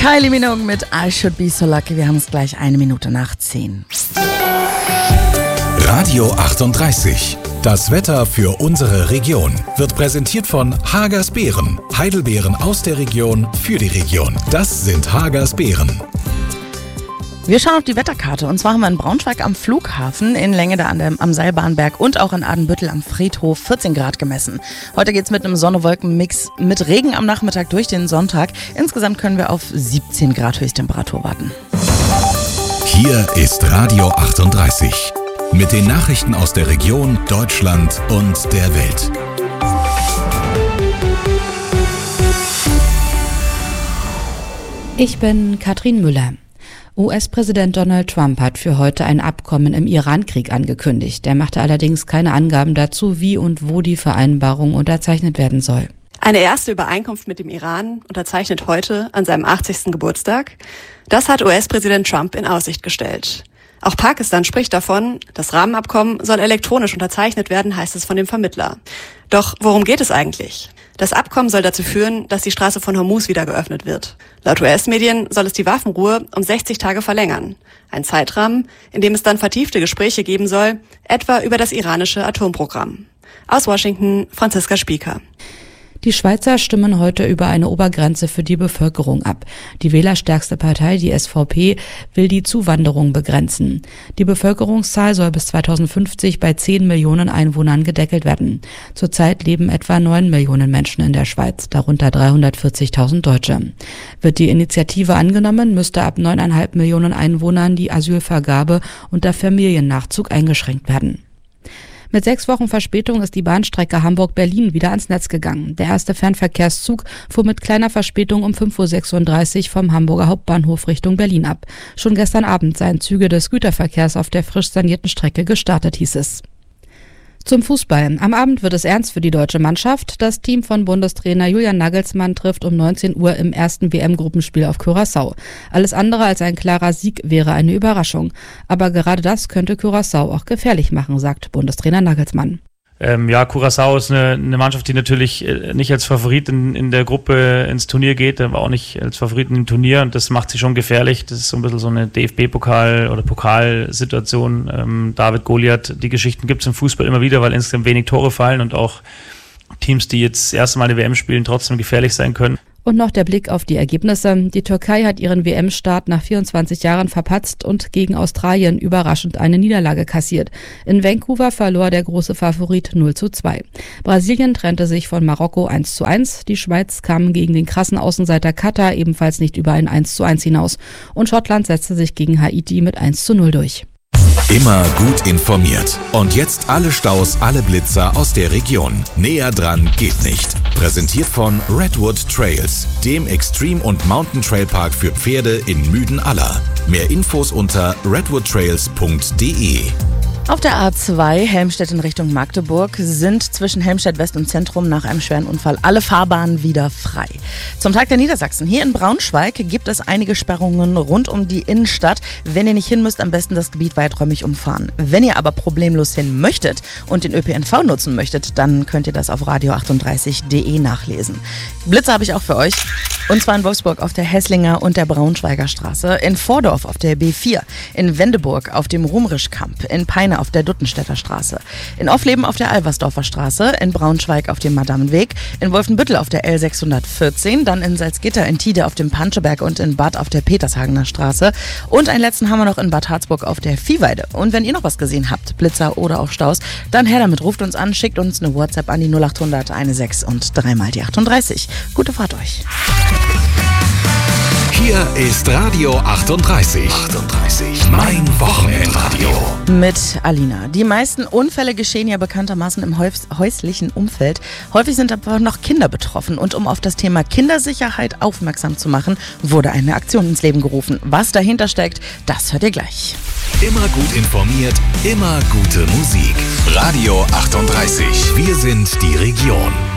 Kylie Minogue mit I Should Be So Lucky. Wir haben es gleich 1:10. Radio 38. Das Wetter für unsere Region wird präsentiert von Hagers Beeren. Heidelbeeren aus der Region für die Region. Das sind Hagers Beeren. Wir schauen auf die Wetterkarte und zwar haben wir in Braunschweig am Flughafen, in Lengede am Seilbahnberg und auch in Adenbüttel am Friedhof 14 Grad gemessen. Heute geht's mit einem Sonne-Wolken-Mix mit Regen am Nachmittag durch den Sonntag. Insgesamt können wir auf 17 Grad Höchsttemperatur warten. Hier ist Radio 38 mit den Nachrichten aus der Region, Deutschland und der Welt. Ich bin Katrin Müller. US-Präsident Donald Trump hat für heute ein Abkommen im Iran-Krieg angekündigt. Er machte allerdings keine Angaben dazu, wie und wo die Vereinbarung unterzeichnet werden soll. Eine erste Übereinkunft mit dem Iran unterzeichnet heute an seinem 80. Geburtstag. Das hat US-Präsident Trump in Aussicht gestellt. Auch Pakistan spricht davon, das Rahmenabkommen soll elektronisch unterzeichnet werden, heißt es von dem Vermittler. Doch worum geht es eigentlich? Das Abkommen soll dazu führen, dass die Straße von Hormuz wieder geöffnet wird. Laut US-Medien soll es die Waffenruhe um 60 Tage verlängern. Ein Zeitrahmen, in dem es dann vertiefte Gespräche geben soll, etwa über das iranische Atomprogramm. Aus Washington, Franziska Spieker. Die Schweizer stimmen heute über eine Obergrenze für die Bevölkerung ab. Die wählerstärkste Partei, die SVP, will die Zuwanderung begrenzen. Die Bevölkerungszahl soll bis 2050 bei 10 Millionen Einwohnern gedeckelt werden. Zurzeit leben etwa 9 Millionen Menschen in der Schweiz, darunter 340.000 Deutsche. Wird die Initiative angenommen, müsste ab 9,5 Millionen Einwohnern die Asylvergabe unter Familiennachzug eingeschränkt werden. Mit 6 Wochen Verspätung ist die Bahnstrecke Hamburg-Berlin wieder ans Netz gegangen. Der erste Fernverkehrszug fuhr mit kleiner Verspätung um 5:36 Uhr vom Hamburger Hauptbahnhof Richtung Berlin ab. Schon gestern Abend seien Züge des Güterverkehrs auf der frisch sanierten Strecke gestartet, hieß es. Zum Fußball. Am Abend wird es ernst für die deutsche Mannschaft. Das Team von Bundestrainer Julian Nagelsmann trifft um 19 Uhr im ersten WM-Gruppenspiel auf Curaçao. Alles andere als ein klarer Sieg wäre eine Überraschung. Aber gerade das könnte Curaçao auch gefährlich machen, sagt Bundestrainer Nagelsmann. Curaçao ist eine Mannschaft, die natürlich nicht als Favorit in der Gruppe ins Turnier geht, aber auch nicht als Favoriten im Turnier und das macht sie schon gefährlich. Das ist so ein bisschen so eine DFB-Pokal- oder Pokalsituation. David Goliath, die Geschichten gibt es im Fußball immer wieder, weil insgesamt wenig Tore fallen und auch Teams, die jetzt das erste Mal eine WM spielen, trotzdem gefährlich sein können. Und noch der Blick auf die Ergebnisse. Die Türkei hat ihren WM-Start nach 24 Jahren verpatzt und gegen Australien überraschend eine Niederlage kassiert. In Vancouver verlor der große Favorit 0:2. Brasilien trennte sich von Marokko 1:1. Die Schweiz kam gegen den krassen Außenseiter Katar ebenfalls nicht über ein 1:1 hinaus. Und Schottland setzte sich gegen Haiti mit 1:0 durch. Immer gut informiert. Und jetzt alle Staus, alle Blitzer aus der Region. Näher dran geht nicht. Präsentiert von Redwood Trails, dem Extreme- und Mountain Trail Park für Pferde in Müden-Aller. Mehr Infos unter redwoodtrails.de. Auf der A2 Helmstedt in Richtung Magdeburg sind zwischen Helmstedt West und Zentrum nach einem schweren Unfall alle Fahrbahnen wieder frei. Zum Tag der Niedersachsen. Hier in Braunschweig gibt es einige Sperrungen rund um die Innenstadt. Wenn ihr nicht hin müsst, am besten das Gebiet weiträumig umfahren. Wenn ihr aber problemlos hin möchtet und den ÖPNV nutzen möchtet, dann könnt ihr das auf radio38.de nachlesen. Blitze habe ich auch für euch. Und zwar in Wolfsburg auf der Hesslinger und der Braunschweiger Straße, in Vordorf auf der B4, in Wendeburg auf dem Rumrischkamp, in Peine auf der Duttenstädter Straße, in Offleben auf der Alversdorfer Straße, in Braunschweig auf dem Madamenweg, in Wolfenbüttel auf der L614, dann in Salzgitter, in Tide auf dem Panscheberg und in Bad auf der Petershagener Straße und einen letzten haben wir noch in Bad Harzburg auf der Viehweide. Und wenn ihr noch was gesehen habt, Blitzer oder auch Staus, dann her damit, ruft uns an, schickt uns eine WhatsApp an die 0800 16 und 3 mal die 38. Gute Fahrt euch. Hier ist Radio 38. Mein Wochenendradio. Mit Alina. Die meisten Unfälle geschehen ja bekanntermaßen im häuslichen Umfeld. Häufig sind aber noch Kinder betroffen. Und um auf das Thema Kindersicherheit aufmerksam zu machen, wurde eine Aktion ins Leben gerufen. Was dahinter steckt, das hört ihr gleich. Immer gut informiert, immer gute Musik. Radio 38. Wir sind die Region.